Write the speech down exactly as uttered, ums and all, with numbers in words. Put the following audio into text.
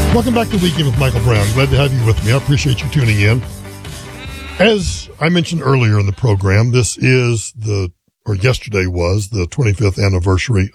Welcome back to Weekend with Michael Brown. Glad to have you with me. I appreciate you tuning in. As I mentioned earlier in the program, this is the, or yesterday was the twenty-fifth anniversary